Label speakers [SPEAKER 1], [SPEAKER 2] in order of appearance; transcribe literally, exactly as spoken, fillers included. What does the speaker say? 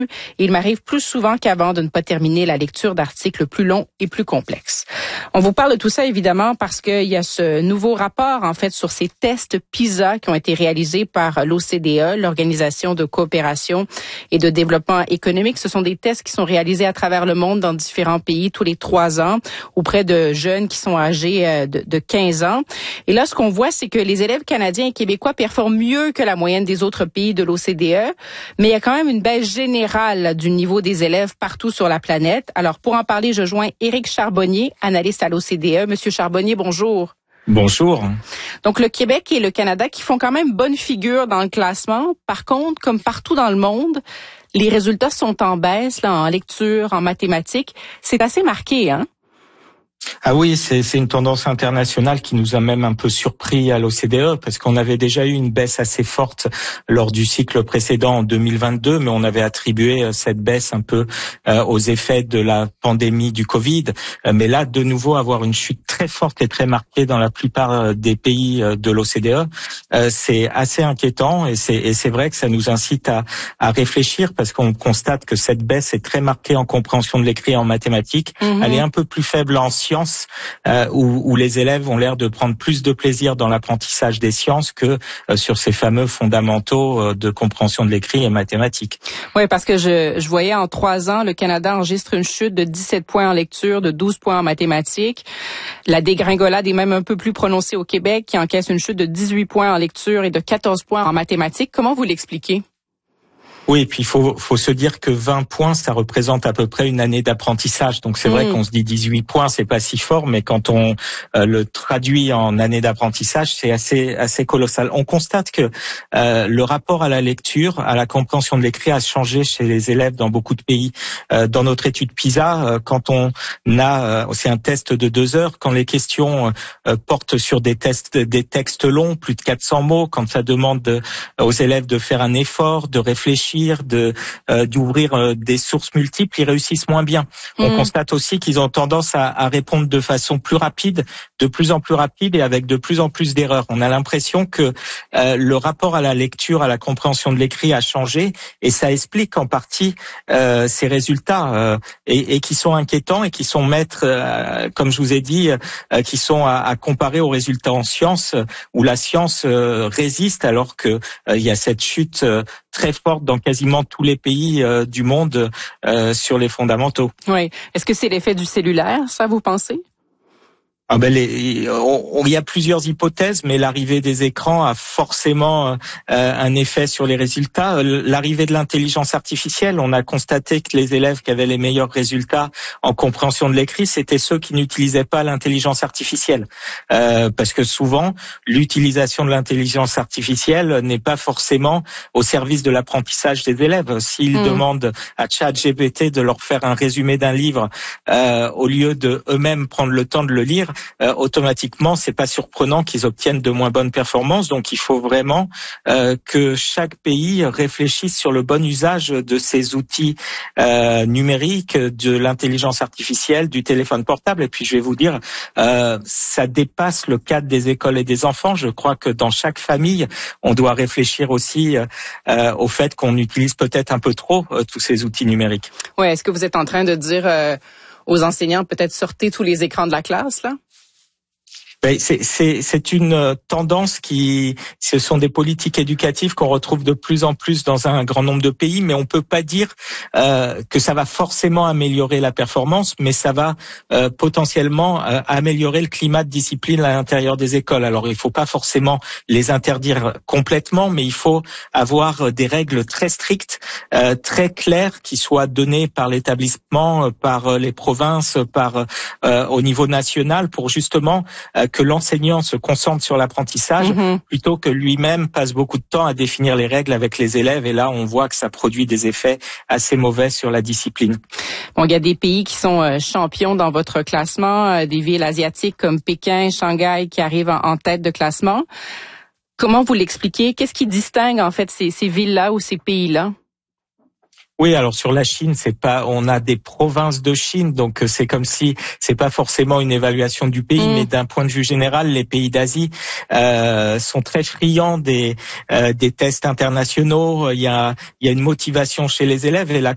[SPEAKER 1] Il m'arrive plus souvent qu'avant de ne pas terminer la lecture d'articles plus longs et plus complexes. On vous parle de tout ça évidemment parce qu'il y a ce nouveau rapport en fait sur ces tests PISA qui ont été réalisés par l'O C D E, l'Organisation de coopération et de développement économique. Ce sont des tests qui sont réalisés à travers le monde dans différents pays tous les trois ans auprès de jeunes qui sont âgés de, de quinze ans. Et là, ce qu'on voit, c'est que les élèves canadiens et québécois performent mieux que la moyenne des autres pays de l'O C D E, mais il y a quand même une baisse générale du niveau des élèves partout sur la planète. Alors, pour en parler, je joins Éric Charbonnier, analyste à l'O C D E. Monsieur Charbonnier, bonjour.
[SPEAKER 2] Bonjour.
[SPEAKER 1] Donc, le Québec et le Canada qui font quand même bonne figure dans le classement. Par contre, comme partout dans le monde, les résultats sont en baisse, là, en lecture, en mathématiques. C'est assez marqué, hein?
[SPEAKER 2] Ah oui, c'est, c'est une tendance internationale qui nous a même un peu surpris à l'O C D E parce qu'on avait déjà eu une baisse assez forte lors du cycle précédent en deux mille vingt-deux, mais on avait attribué cette baisse un peu euh, aux effets de la pandémie du Covid. Euh, mais là, de nouveau, avoir une chute très forte et très marquée dans la plupart des pays de l'O C D E, euh, c'est assez inquiétant et c'est, et c'est vrai que ça nous incite à, à réfléchir parce qu'on constate que cette baisse est très marquée en compréhension de l'écrit et en mathématiques. Mmh. Elle est un peu plus faible en sciences. Euh, où, où les élèves ont l'air de prendre plus de plaisir dans l'apprentissage des sciences que euh, sur ces fameux fondamentaux euh, de compréhension de l'écrit et mathématiques.
[SPEAKER 1] Oui, parce que je, je voyais en trois ans, le Canada enregistre une chute de dix-sept points en lecture, de douze points en mathématiques. La dégringolade est même un peu plus prononcée au Québec, qui encaisse une chute de dix-huit points en lecture et de quatorze points en mathématiques. Comment vous l'expliquez?
[SPEAKER 2] Oui, et puis il faut, faut se dire que vingt points, ça représente à peu près une année d'apprentissage. Donc c'est mmh. vrai qu'on se dit dix-huit points, c'est pas si fort, mais quand on euh, le traduit en année d'apprentissage, c'est assez assez colossal. On constate que euh, le rapport à la lecture, à la compréhension de l'écrit a changé chez les élèves dans beaucoup de pays. Euh, dans notre étude PISA, euh, quand on a, euh, c'est un test de deux heures, quand les questions euh, portent sur des tests, des textes longs, plus de quatre cents mots, quand ça demande de, aux élèves de faire un effort, de réfléchir, de euh, d'ouvrir euh, des sources multiples, ils réussissent moins bien. Mmh. On constate aussi qu'ils ont tendance à, à répondre de façon plus rapide, de plus en plus rapide et avec de plus en plus d'erreurs. On a l'impression que euh, le rapport à la lecture, à la compréhension de l'écrit a changé et ça explique en partie euh, ces résultats euh, et, et qui sont inquiétants et qui sont maîtres, euh, comme je vous ai dit, euh, qui sont à, à comparer aux résultats en sciences où la science euh, résiste alors que euh, il y a cette chute euh, très forte dans quasiment tous les pays euh, du monde euh, sur les fondamentaux.
[SPEAKER 1] Oui. Est-ce que c'est l'effet du cellulaire, ça, vous pensez?
[SPEAKER 2] Ah ben les, on, on, il y a plusieurs hypothèses, mais l'arrivée des écrans a forcément euh, un effet sur les résultats. L'arrivée de l'intelligence artificielle, on a constaté que les élèves qui avaient les meilleurs résultats en compréhension de l'écrit, c'était ceux qui n'utilisaient pas l'intelligence artificielle. Euh, parce que souvent, l'utilisation de l'intelligence artificielle n'est pas forcément au service de l'apprentissage des élèves. S'ils mmh. demandent à ChatGPT de leur faire un résumé d'un livre, euh, au lieu de eux-mêmes prendre le temps de le lire, Euh, automatiquement, c'est pas surprenant qu'ils obtiennent de moins bonnes performances. Donc, il faut vraiment euh, que chaque pays réfléchisse sur le bon usage de ces outils euh, numériques, de l'intelligence artificielle, du téléphone portable. Et puis, je vais vous dire, euh, ça dépasse le cadre des écoles et des enfants. Je crois que dans chaque famille, on doit réfléchir aussi euh, au fait qu'on utilise peut-être un peu trop euh, tous ces outils numériques.
[SPEAKER 1] Ouais, est-ce que vous êtes en train de dire euh, aux enseignants peut-être sortez tous les écrans de la classe, là?
[SPEAKER 2] C'est, c'est, c'est une tendance qui, ce sont des politiques éducatives qu'on retrouve de plus en plus dans un grand nombre de pays, mais on peut pas dire euh, que ça va forcément améliorer la performance, mais ça va euh, potentiellement euh, améliorer le climat de discipline à l'intérieur des écoles. Alors il faut pas forcément les interdire complètement, mais il faut avoir des règles très strictes, euh, très claires, qui soient données par l'établissement, par les provinces, par euh, au niveau national, pour justement euh, que l'enseignant se concentre sur l'apprentissage mmh. plutôt que lui-même passe beaucoup de temps à définir les règles avec les élèves. Et là, on voit que ça produit des effets assez mauvais sur la discipline.
[SPEAKER 1] Bon, il y a des pays qui sont euh, champions dans votre classement, euh, des villes asiatiques comme Pékin, Shanghai qui arrivent en, en tête de classement. Comment vous l'expliquez? Qu'est-ce qui distingue en fait ces, ces villes-là ou ces pays-là?
[SPEAKER 2] Oui, alors sur la Chine, c'est pas, on a des provinces de Chine, donc c'est comme si c'est pas forcément une évaluation du pays, mmh. mais d'un point de vue général, les pays d'Asie euh, sont très friands des euh, des tests internationaux. Il y a il y a une motivation chez les élèves et la